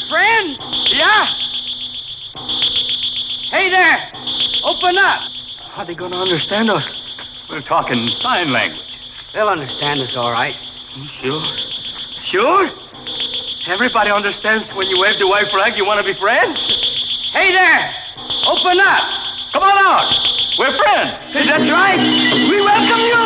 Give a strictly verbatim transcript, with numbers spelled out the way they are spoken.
friends? Yeah? Hey there! Open up! How are they going to understand us? We're talking sign language. They'll understand us all right. You sure? Sure? Everybody understands when you wave the white flag you want to be friends? Hey there! Open up! Come on out! We're friends! That's right! We welcome you!